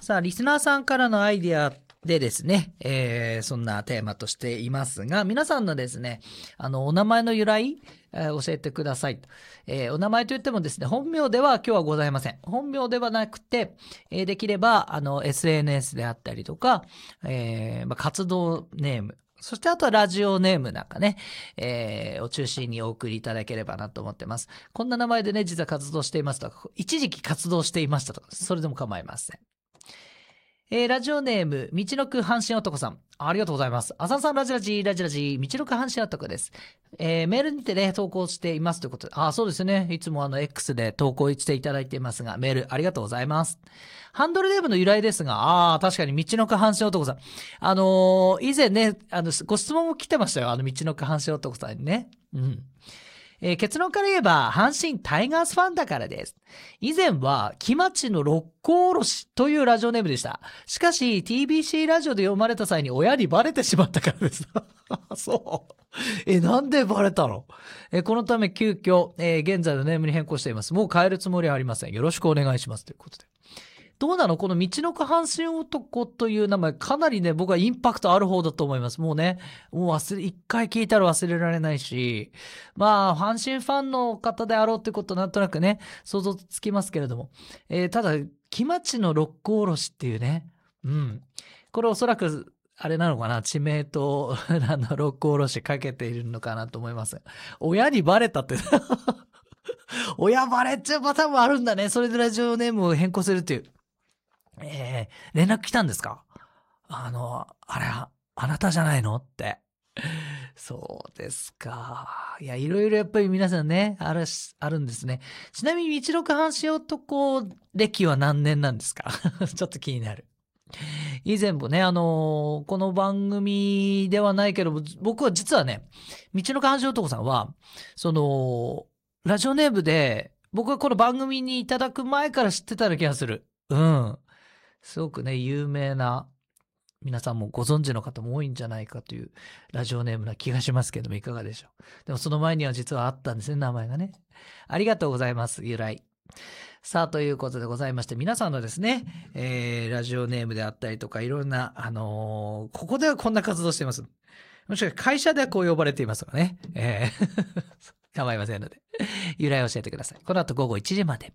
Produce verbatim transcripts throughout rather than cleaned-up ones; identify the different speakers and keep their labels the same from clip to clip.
Speaker 1: さあ、リスナーさんからのアイディアでですね、えー、そんなテーマとしていますが、皆さんのですね、あの、お名前の由来、えー、教えてくださいと。えー、お名前といってもですね、本名では今日はございません。本名ではなくて、えー、できれば、あの、エスエヌエス であったりとか、えー、まあ、活動ネーム、そしてあとはラジオネームなんかね、えー、を中心にお送りいただければなと思ってます。こんな名前でね、実は活動していますとか、一時期活動していましたとか、それでも構いません。えー、ラジオネーム、道のく阪神男さん。ありがとうございます。浅野さん、ラジラジ、ラジラジ、道のく阪神男です。えー、メールにてね、投稿していますということで。あ、そうですね。いつもあの X で投稿していただいていますが、メールありがとうございます。ハンドルネームの由来ですが、あー、確かに道のく阪神男さん。あのー、以前ね、あの、ご質問も来てましたよ。あの、道のく阪神男さんにね。うん。えー、結論から言えば、阪神タイガースファンだからです。以前は、木町の六甲おろしというラジオネームでした。しかし、ティービーシー ラジオで読まれた際に親にバレてしまったからです。そう。え、なんでバレたの？え、このため急遽、えー、現在のネームに変更しています。もう変えるつもりはありません。よろしくお願いします。ということで。どうなの？この道のく阪神男という名前、かなりね、僕はインパクトある方だと思います。もうね、もう忘れ、一回聞いたら忘れられないし、まあ、阪神ファンの方であろうってことなんとなくね、想像つきますけれども。えー、ただ、木町の六甲おろしっていうね、うん。これおそらく、あれなのかな、地名と、あの、六甲おろしかけているのかなと思います。親にバレたって。親バレっちゃうパターンもあるんだね。それでラジオネームを変更するっていう。えー、連絡来たんですか？あの、あれ、あなたじゃないのって。そうですか。いや、いろいろやっぱり皆さんね、ある、あるんですね。ちなみに、道のく阪神男歴は何年なんですか？ちょっと気になる。以前もね、あのー、この番組ではないけど、僕は実はね、道のく阪神男さんは、その、ラジオネームで、僕がこの番組にいただく前から知ってたような気がする。うん。すごくね、有名な、皆さんもご存知の方も多いんじゃないかというラジオネームな気がしますけども、いかがでしょう。でもその前には実はあったんですね、名前がね。ありがとうございます、由来。さあ、ということでございまして、皆さんのですね、えー、ラジオネームであったりとか、いろんな、あのー、ここではこんな活動しています。もしくは会社ではこう呼ばれていますがね。えー、構いませんので、由来を教えてください。この後午後いちじまで。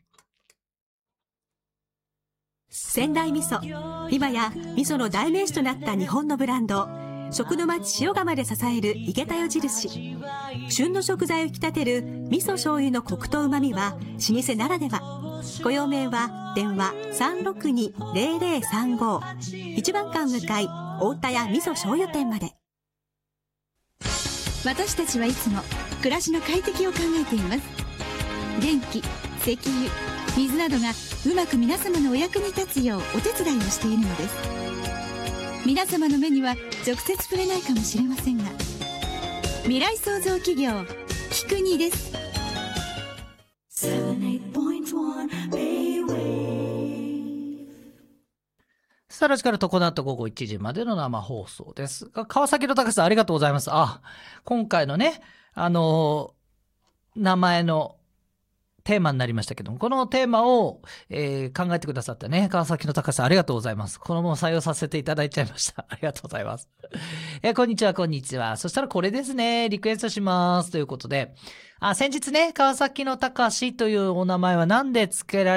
Speaker 2: 仙台味噌、今や味噌の代名詞となった日本のブランド、食の町塩釜で支える池田代印。旬の食材を引き立てる味噌醤油のコクと旨味は老舗ならでは。ご用命は電話 さんろくに ゼロゼロさんご 一番館向かい大田屋味噌醤油店まで。
Speaker 3: 私たちはいつも暮らしの快適を考えています。電気、石油、水などがうまく皆様のお役に立つようお手伝いをしているのです。皆様の目には直接触れないかもしれませんが、未来創造企業キクニです。
Speaker 1: さあ、ラジカルとこの後午後いちじまでの生放送です。川崎の高さん、ありがとうございます。あ、今回のね、あのー、名前のテーマになりましたけども、このテーマを、えー、考えてくださったね、川崎の高さん、ありがとうございます。このまま採用させていただいちゃいました。ありがとうございます。えー、こんにちは、こんにちは。そしたらこれですね、リクエストします。ということで、あ、先日ね、川崎の高しというお名前は何で付けられ